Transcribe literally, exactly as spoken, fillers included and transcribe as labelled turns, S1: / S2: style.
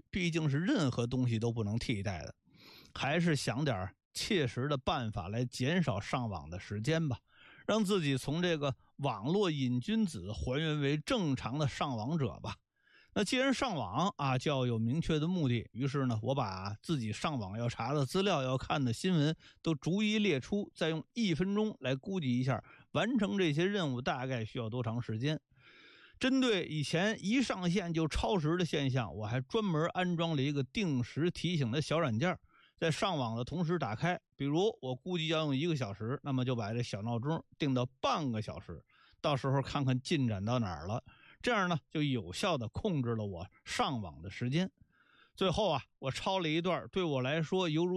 S1: 毕竟是任何东西都不能替代的，还是想点切实的办法来减少上网的时间吧，让自己从这个网络瘾君子还原为正常的上网者吧。那既然上网啊，就要有明确的目的，于是呢，我把自己上网要查的资料、要看的新闻都逐一列出，再用一分钟来估计一下完成这些任务大概需要多长时间。针对以前一上线就超时的现象，我还专门安装了一个定时提醒的小软件，在上网的同时打开。比如我估计要用一个小时，那么就把这小闹钟定到半个小时，到时候看看进展到哪儿了。这样呢，就有效的控制了我上网的时间。最后啊，我抄了一段对我来说犹如